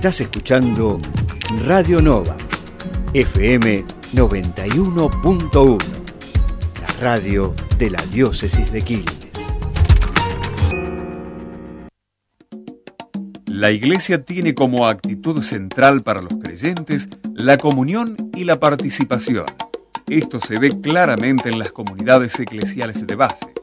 Estás escuchando Radio Nova, FM 91.1, la radio de la diócesis de Quilmes. La Iglesia tiene como actitud central para los creyentes la comunión y la participación. Esto se ve claramente en las comunidades eclesiales de base.